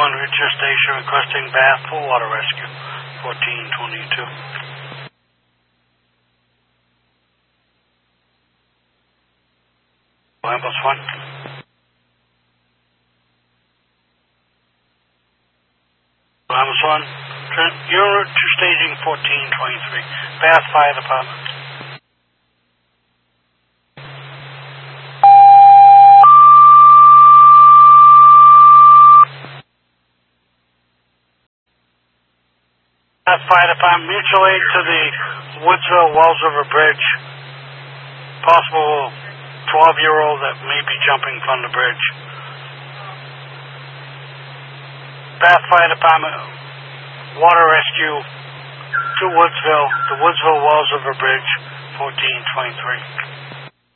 Richard Station requesting bath for water rescue. 1422. Ambulance 1. Ambulance 1. Unit to staging 1423. Bath Fire Department. Fire Department, mutual aid to the Woodsville Wells River Bridge. Possible 12-year-old that may be jumping from the bridge. Bath Fire Department, water rescue to Woodsville, the Woodsville Wells River Bridge, 1423.